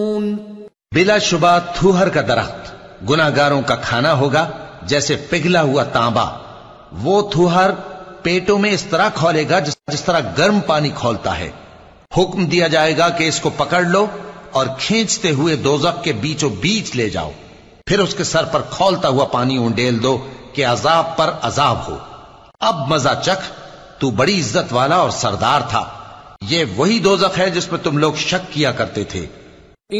बिलाशुबा थूहर का दरख्त गुनाहगारों का खाना होगा, जैसे पिघला हुआ तांबा। वो थूहर पेटों में इस तरह खौलेगा जिस तरह गर्म पानी खौलता है। हुक्म दिया जाएगा कि इसको पकड़ लो और खींचते हुए दोजख के बीचों बीच ले जाओ, फिर उसके सर पर खौलता हुआ पानी उंडेल दो कि अजाब पर अजाब हो। अब मजा चख, तू बड़ी इज्जत वाला और सरदार था। ये वही दोजख है जिसमें तुम लोग शक किया करते थे।